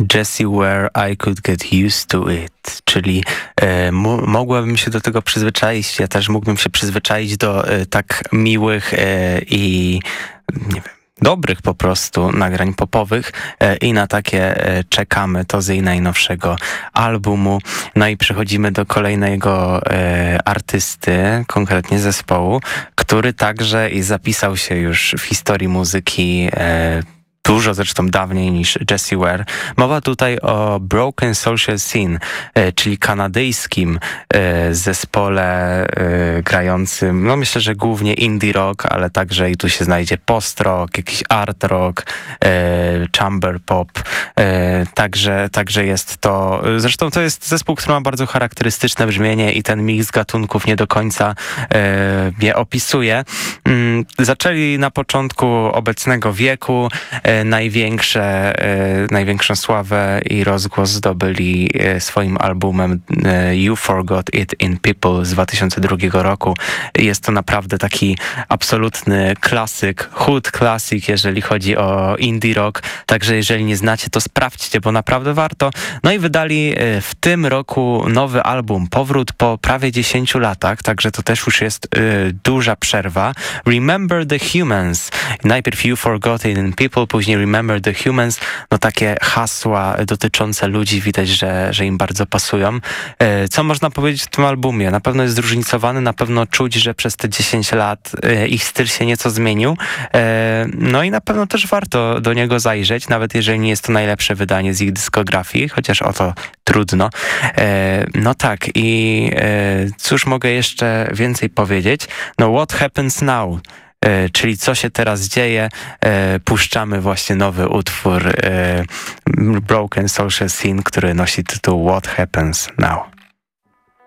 Jessie Ware, I Could Get Used to It, czyli mogłabym się do tego przyzwyczaić, ja też mógłbym się przyzwyczaić do tak miłych i nie wiem, dobrych po prostu nagrań popowych i na takie czekamy. To z jej najnowszego albumu. No i przechodzimy do kolejnego artysty, konkretnie zespołu, który także i zapisał się już w historii muzyki dużo zresztą dawniej niż Jessie Ware. Mowa tutaj o Broken Social Scene, czyli kanadyjskim zespole grającym, no myślę, że głównie indie rock, ale także i tu się znajdzie post-rock, jakiś art rock, chamber pop. Także jest to, zresztą to jest zespół, który ma bardzo charakterystyczne brzmienie i ten miks gatunków nie do końca je opisuje. Zaczęli na początku obecnego wieku, największą sławę i rozgłos zdobyli swoim albumem You Forgot It in People z 2002 roku. Jest to naprawdę taki absolutny klasyk, hood classic, jeżeli chodzi o indie rock. Także jeżeli nie znacie, to sprawdźcie, bo naprawdę warto. No i wydali w tym roku nowy album, powrót po prawie 10 latach, także to też już jest duża przerwa. Remember the Humans. Najpierw You Forgot It in People, później Remember the Humans. No takie hasła dotyczące ludzi widać, że im bardzo pasują. Co można powiedzieć w tym albumie? Na pewno jest zróżnicowany, na pewno czuć, że przez te 10 lat ich styl się nieco zmienił. No i na pewno też warto do niego zajrzeć, nawet jeżeli nie jest to najlepsze wydanie z ich dyskografii, chociaż o to trudno. No tak i cóż mogę jeszcze więcej powiedzieć? No What Happens Now? Czyli co się teraz dzieje, puszczamy właśnie nowy utwór Broken Social Scene, który nosi tytuł What Happens Now.